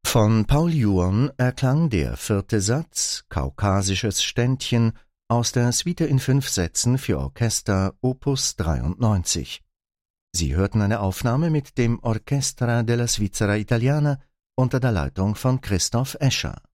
Von Paul Juon erklang der 4. Satz, Kaukasisches Ständchen, aus der Suite in 5 Sätzen für Orchester Opus 93. Sie hörten eine Aufnahme mit dem Orchestra della Svizzera Italiana unter der Leitung von Christoph Escher.